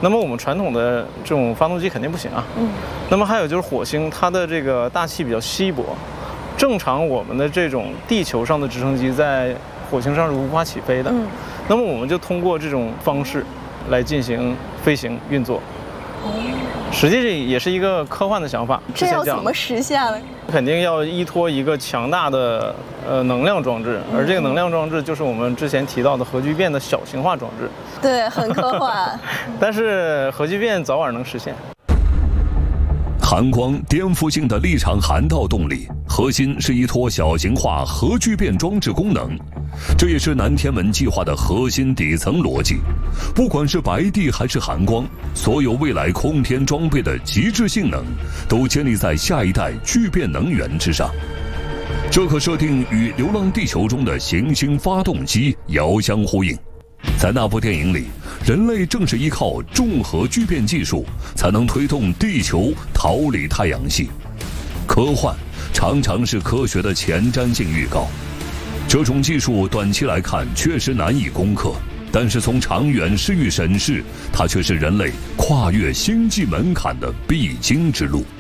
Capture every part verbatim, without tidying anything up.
那么我们传统的这种发动机肯定不行啊。嗯。那么还有就是火星，它的这个大气比较稀薄，正常我们的这种地球上的直升机在火星上是无法起飞的。嗯。那么我们就通过这种方式来进行飞行运作。哦。实际这也是一个科幻的想法。 这要怎么实现呢？ 肯定要依托一个强大的呃能量装置，而这个能量装置就是我们之前提到的核聚变的小型化装置。 对，很科幻。 但是核聚变早晚能实现。 含光颠覆性的立场涵道动力，核心是依托小型化核聚变装置功能，这也是南天门计划的核心底层逻辑。不管是白帝还是含光，所有未来空天装备的极致性能，都建立在下一代聚变能源之上。这可设定与《流浪地球》中的行星发动机遥相呼应。在那部电影里，人类正是依靠重核聚变技术，才能推动地球逃离太阳系。科幻常常是科学的前瞻性预告，这种技术短期来看确实难以攻克，但是从长远视域审视，它却是人类跨越星际门槛的必经之路。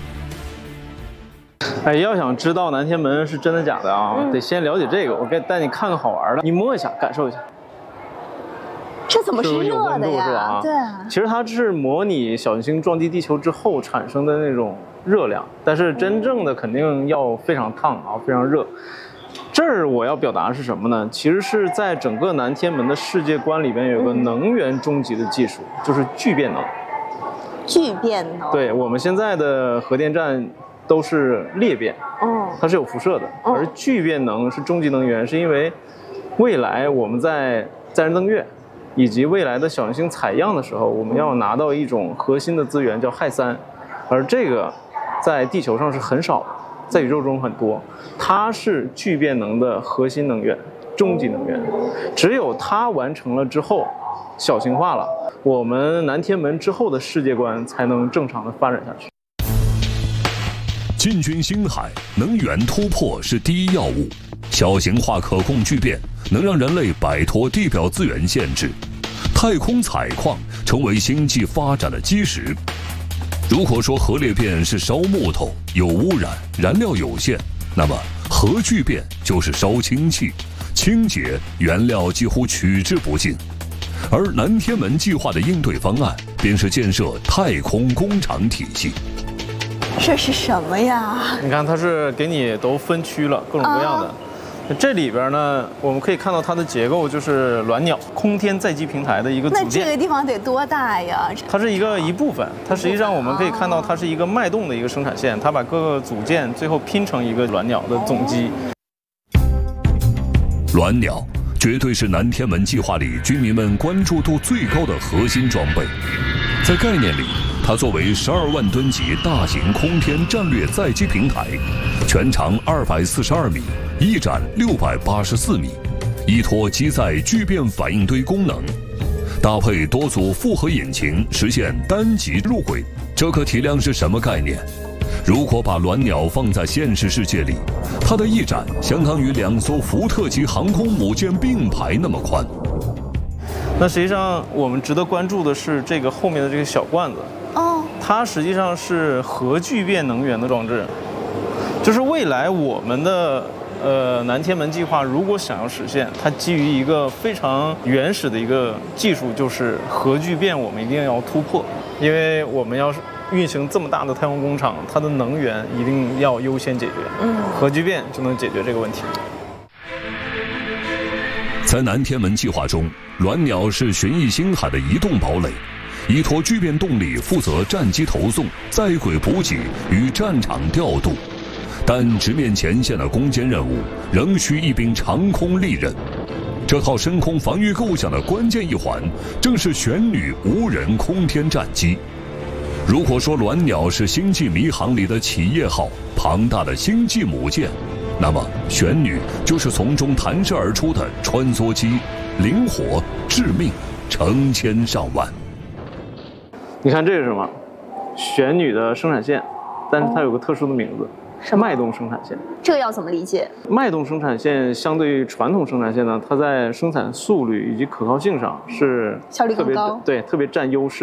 哎，要想知道南天门是真的假的啊，嗯、得先了解这个。我给带你看个好玩的，你摸一下，感受一下。 这怎么是热的呀？ 啊、对啊，其实它是模拟小行星撞击地球之后产生的那种热量，但是真正的肯定要非常烫啊，非常热。这儿我要表达的是什么呢？其实是在整个南天门的世界观里边有个能源终极的技术，嗯、就是聚变能。 聚变能。 对，我们现在的核电站都是裂变，哦，它是有辐射的，哦、而聚变能是终极能源，是因为未来我们在载人登月。以及未来的小行星采样的时候，我们要拿到一种核心的资源叫氦三，而这个在地球上是很少的，在宇宙中很多，它是聚变能的核心能源，终极能源。只有它完成了之后，小型化了，我们南天门之后的世界观才能正常的发展下去。 进军星海，能源突破是第一要务。小型化可控聚变能让人类摆脱地表资源限制，太空采矿成为星际发展的基石。如果说核裂变是烧木头，有污染，燃料有限，那么核聚变就是烧氢气，清洁，原料几乎取之不尽。而南天门计划的应对方案便是建设太空工厂体系。 这是什么呀？ 你看，它是给你都分区了，各种各样的。啊这里边呢，我们可以看到它的结构就是鸾鸟空天载机平台的一个组件。 那这个地方得多大呀？ 它是一个一部分，它实际上我们可以看到它是一个脉动的一个生产线，它把各个组件最后拼成一个鸾鸟的总机。 鸾鸟绝对是南天门计划里居民们关注度最高的核心装备，在概念里，它作为十二万吨级大型空天战略载机平台，全长二百四十二米，翼展六百八十四米，依托机载聚变反应堆功能，搭配多组复合引擎，实现单级入轨。这个体量是什么概念？如果把鸾鸟放在现实世界里，它的翼展相当于两艘福特级航空母舰并排那么宽。 那实际上我们值得关注的是这个后面的这个小罐子哦，它实际上是核聚变能源的装置，就是未来我们的呃南天门计划如果想要实现，它基于一个非常原始的一个技术，就是核聚变，我们一定要突破，因为我们要运行这么大的太空工厂，它的能源一定要优先解决，嗯，核聚变就能解决这个问题。 在南天门计划中，鸾鸟是巡弋星海的移动堡垒，依托聚变动力负责战机投送、在轨补给与战场调度。但直面前线的攻坚任务，仍需一柄长空利刃。这套深空防御构想的关键一环，正是玄女无人空天战机。如果说鸾鸟是星际迷航里的企业号，庞大的星际母舰，那么玄女就是从中弹射而出的穿梭机，灵活致命，成千上万。 你看这是什么？玄女的生产线，但是它有个特殊的名字，是脉动生产线。 这个要怎么理解？ 脉动生产线相对于传统生产线呢，它在生产速率以及可靠性上是效率更高， 对，特别占优势。